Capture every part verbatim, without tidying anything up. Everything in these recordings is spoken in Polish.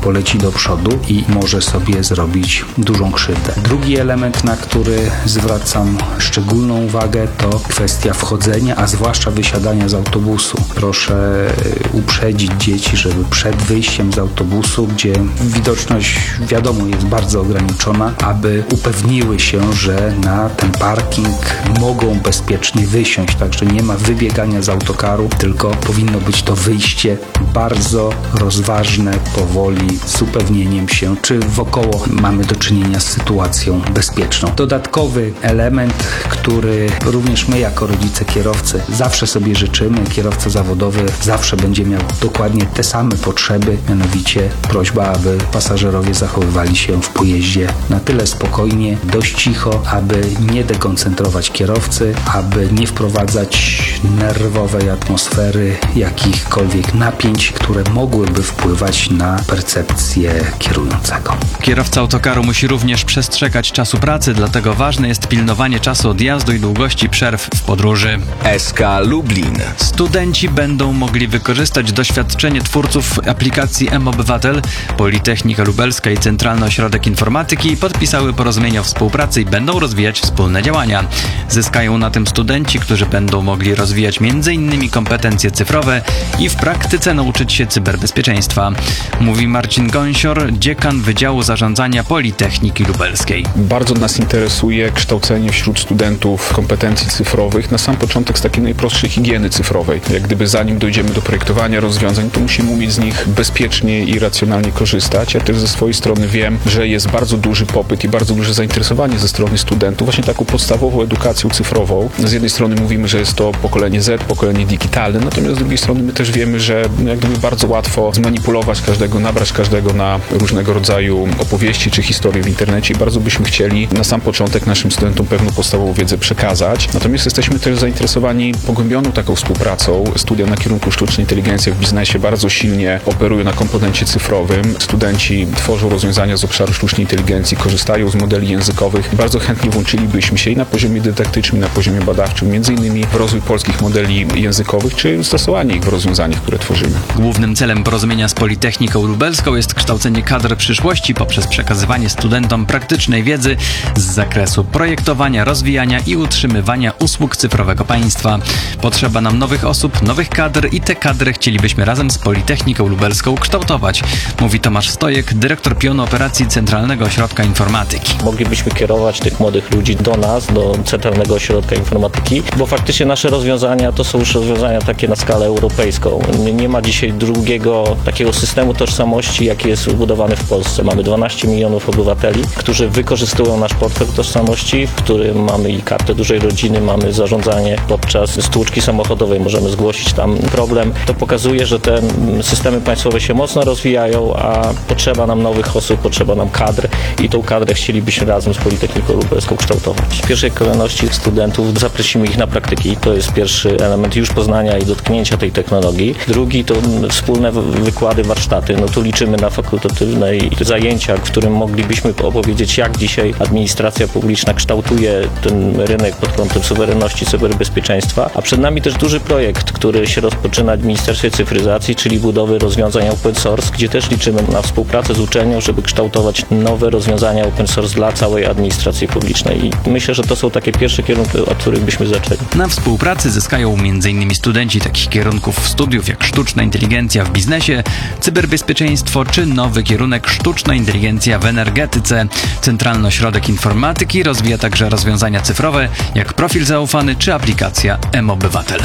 poleci do przodu i może sobie zrobić dużą krzywdę. Drugi element, na który zwracam szczególną uwagę, to kwestia wchodzenia, a zwłaszcza wysiadania z autobusu. Proszę uprzedzić dzieci, żeby przed wyjściem z autobusu, gdzie widoczność wiadomo jest bardzo ograniczona, aby upewniły się, że na ten parking mogą bezpiecznie wysiąść, także nie ma wybiegania z autokaru, tylko powinno być to wyjście bardzo rozważne, powoli, z upewnieniem się, czy wokoło mamy do czynienia z sytuacją bezpieczną. Dodatkowy element, który również my jako rodzice kierowcy zawsze sobie życzymy, kierowca zawodowy zawsze będzie miał dokładnie te same potrzeby, mianowicie prośba, aby pasażerowie zachowywali się w pojeździe na tyle spokojnie, dość cicho, aby nie dekoncentrować kierowcy, aby nie wprowadzać nerwowej atmosfery, jakichkolwiek napięć, które mogłyby wpływać na percepcję kierującego. Kierowca autokaru musi również przestrzegać czasu pracy, dlatego ważne jest pilnowanie czasu odjazdu i długości przerw w podróży. S K Lublin. Studenci będą mogli wykorzystać doświadczenie twórców aplikacji mObywatel. Politechnika Lubelska i Centralny Ośrodek Informatyki podpisały porozumienie o współpracy i będą rozwijać wspólne działania. Zyskają na tym studenci, którzy będą mogli rozwijać między innymi kompetencje cyfrowe i w praktyce nauczyć się cyberbezpieczeństwa. Mówi Marcin Gąsior, dziekan Wydziału Zarządzania Politechniki Lubelskiej. Bardzo nas interesuje kształcenie wśród studentów kompetencji cyfrowych, na sam początek z takiej najprostszej higieny cyfrowej. Jak gdyby zanim dojdziemy do projektowania rozwiązań, to musimy umieć z nich bezpiecznie i racjonalnie korzystać. Ja też ze swojej strony wiem, że jest bardzo duży popyt i bardzo duże zainteresowanie ze strony studentów właśnie taką podstawową edukacją cyfrową. Z jednej strony mówimy, że jest to pokolenie Z, pokolenie digitalne, natomiast z drugiej strony my też wiemy, że jak gdyby bardzo łatwo zmanipulować każdego, nabrać każdego na różnego rodzaju opowieści czy historie w internecie i bardzo byśmy chcieli na sam początek naszym studentom pewną podstawową wiedzę przekazać. Natomiast jesteśmy też zainteresowani pogłębioną taką współpracą. Studia na kierunku sztucznej inteligencji w biznesie bardzo silnie operują na komponencie cyfrowym. Studenci tworzą rozwiązania z obszaru sztucznej inteligencji, korzystają z modeli językowych. Bardzo chętnie włączylibyśmy się i na poziomie dydaktycznym, i na poziomie badawczym, między innymi w rozwój polskich modeli językowych, czy stosowanie ich w rozwiązaniach, które tworzymy. Głównym celem porozumienia z Politechniką Lubelską jest kształcenie kadr przyszłości poprzez przekazywanie studentom praktycznej wiedzy z zakresu projektowania, rozwijania i utrzymywania usług cyfrowego państwa. Potrzeba nam nowych osób, nowych kadr i te kadry chcielibyśmy razem z Politechniką Lubelską kształtować, mówi Tomasz Stojek, dyrektor pionu operacji Centralnego Ośrodka Informatyki. Moglibyśmy kierować tych młodych ludzi do nas, do Centralnego Ośrodka Informatyki, bo faktycznie nasze rozwiązania to są już rozwiązania takie na skalę europejską. Nie, nie ma dzisiaj drugiego takiego systemu tożsamości, jaki jest ubudowany w Polsce. Mamy dwanaście milionów obywateli, którzy wykorzystują nasz portfel tożsamości, w którym mamy i kartę dużej rodziny, mamy zarządzanie podczas stłuczki samochodowej, możemy zgłosić tam problem. To pokazuje, że te systemy państwowe się mocno rozwijają, a potrzeba nam nowych osób, potrzeba nam kadr i tą kadrę chcielibyśmy razem z Politechniką Lubelską kształtować. W pierwszej kolejności studentów zaprosimy ich na praktyki. To jest pierwszy element już poznania i dotknięcia tej technologii. Drugi to wspólne wykłady, warsztaty. No tu liczymy na fakultatywne zajęcia, w którym moglibyśmy opowiedzieć, jak dzisiaj administracja publiczna kształtuje ten rynek pod kątem suwerenności, cyberbezpieczeństwa. A przed nami też duży projekt, który się rozpoczyna w Ministerstwie Cyfryzacji, czyli budowy rozwiązań open source, gdzie też liczymy na współpracę z uczelnią, żeby kształtować nowe rozwiązania open source dla całej administracji publicznej. I myślę, że to są takie pierwsze kierunki, od których byśmy zaczęli. Na współpracy zyskają między innymi studenci takich kierunków studiów jak sztuczna inteligencja w biznesie, cyberbezpieczeństwo czy nowy kierunek sztuczna inteligencja w energetyce. Centralny Ośrodek Informatyki rozwija także rozwiązania cyfrowe jak profil zaufany czy aplikacja mObywatel.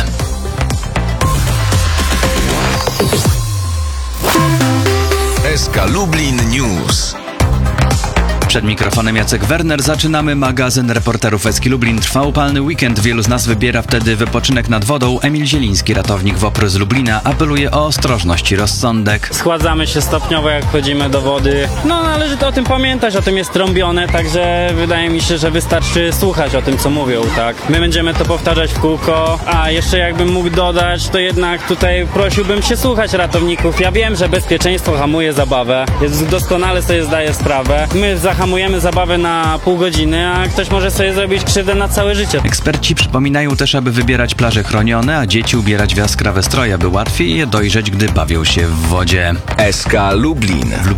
S K Lublin News. Przed mikrofonem Jacek Werner. Zaczynamy magazyn reporterów S K Lublin. Trwa upalny weekend. Wielu z nas wybiera wtedy wypoczynek nad wodą. Emil Zieliński, ratownik WOPR z Lublina, apeluje o ostrożność i rozsądek. Schładzamy się stopniowo, jak wchodzimy do wody. No, należy to o tym pamiętać, o tym jest trąbione, także wydaje mi się, że wystarczy słuchać o tym, co mówią, tak? My będziemy to powtarzać w kółko, a jeszcze jakbym mógł dodać, to jednak tutaj prosiłbym się słuchać ratowników. Ja wiem, że bezpieczeństwo hamuje zabawę. Jest, doskonale sobie zdaję sprawę. My zahamujemy zabawę na pół godziny, a ktoś może sobie zrobić krzywdę na całe życie. Eksperci przypominają też, aby wybierać plaże chronione, a dzieci ubierać w jaskrawe stroje, aby łatwiej je dojrzeć, gdy bawią się w wodzie. S K Lublin.